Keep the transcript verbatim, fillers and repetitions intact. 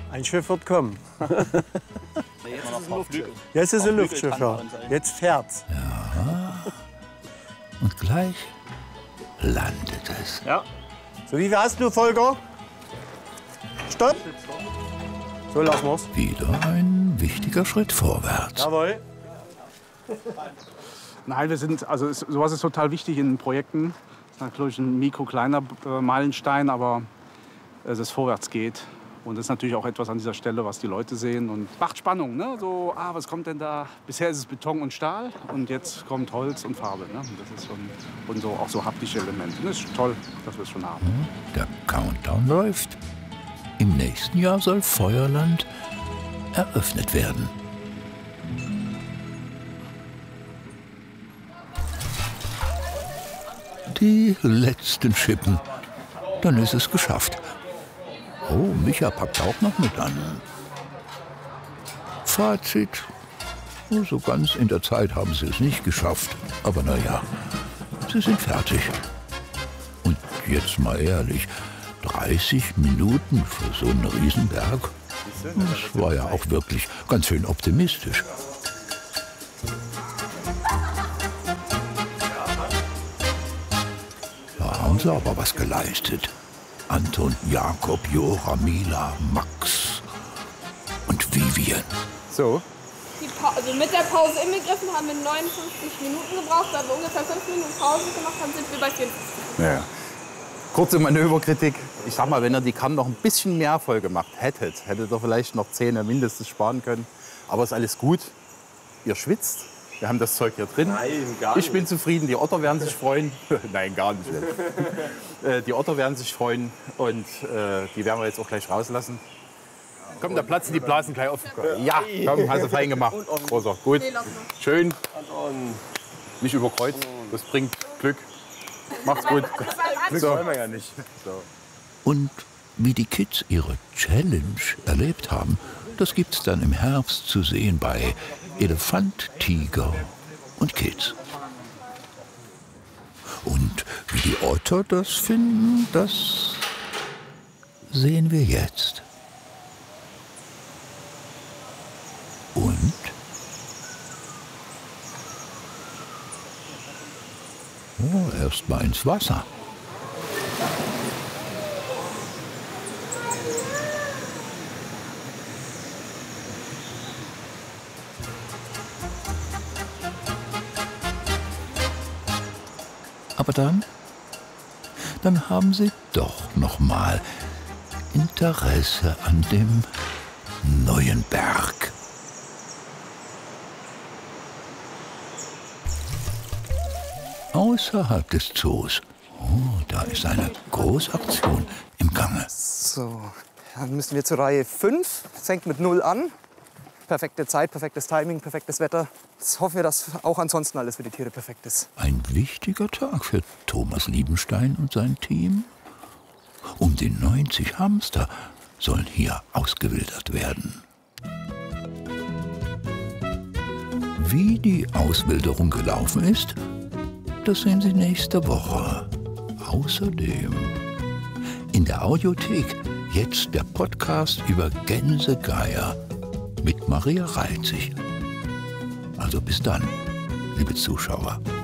Ein Schiff wird kommen. Jetzt ist es ein Luftschiff. Jetzt ist ein Luftschiff, ja. Jetzt fährt's. Ja. Und gleich landet es. Ja. So, wie viel hast du, Volker? Stopp! So, lassen wir's. Wieder ein wichtiger Schritt vorwärts. Jawohl. Nein, wir sind, also es, sowas ist total wichtig in Projekten. Das ist natürlich ein mikro kleiner äh, Meilenstein, aber äh, dass es vorwärts geht. Und das ist natürlich auch etwas an dieser Stelle, was die Leute sehen. Und macht Spannung, ne? So, ah, was kommt denn da? Bisher ist es Beton und Stahl und jetzt kommt Holz und Farbe. Ne? Und das ist schon, und so, auch so haptische Elemente. Das ist toll, dass wir es schon haben. Der Countdown läuft. Im nächsten Jahr soll Feuerland eröffnet werden. Die letzten Schippen. Dann ist es geschafft. Oh, Micha packt auch noch mit an. Fazit. So ganz in der Zeit haben sie es nicht geschafft. Aber naja, sie sind fertig. Und jetzt mal ehrlich, dreißig Minuten für so einen Riesenberg. Das war ja auch wirklich ganz schön optimistisch. Da haben sie aber was geleistet. Anton, Jakob, Jora, Mila, Max und Vivian. So. Die Pa- also mit der Pause inbegriffen haben wir neunundfünfzig Minuten gebraucht, da wir ungefähr fünf Minuten Pause gemacht haben, sind wir bei vierundfünfzig. Ja. Kurze Manöverkritik. Ich sag mal, wenn ihr die Kamm noch ein bisschen mehr voll gemacht hättet, hättet ihr vielleicht noch Zähne mindestens sparen können. Aber ist alles gut. Ihr schwitzt. Wir haben das Zeug hier drin. Nein, gar nicht. Ich bin zufrieden. Die Otter werden sich freuen. Nein, gar nicht. äh, die Otter werden sich freuen. Und äh, die werden wir jetzt auch gleich rauslassen. Komm, da platzen die Blasen gleich auf. Ja, komm, hast du fein gemacht. Großer, gut. Schön. Nicht überkreuzt. Das bringt Glück. Macht's gut. Glück wollen wir ja nicht. So. Und wie die Kids ihre Challenge erlebt haben, das gibt's dann im Herbst zu sehen bei Elefant, Tiger und Kids. Und wie die Otter das finden, das sehen wir jetzt. Und? Oh, erst mal ins Wasser. Aber dann, dann haben sie doch noch mal Interesse an dem neuen Berg. Außerhalb des Zoos. Oh, da ist eine Großaktion im Gange. So, dann müssen wir zur Reihe fünf. Es fängt mit null an. Perfekte Zeit, perfektes Timing, perfektes Wetter. Jetzt hoffen wir, dass auch ansonsten alles für die Tiere perfekt ist. Ein wichtiger Tag für Thomas Liebenstein und sein Team. Um die neunzig Hamster sollen hier ausgewildert werden. Wie die Auswilderung gelaufen ist, das sehen Sie nächste Woche. Außerdem in der Audiothek jetzt der Podcast über Gänsegeier mit Maria Reitzig. Also bis dann, liebe Zuschauer.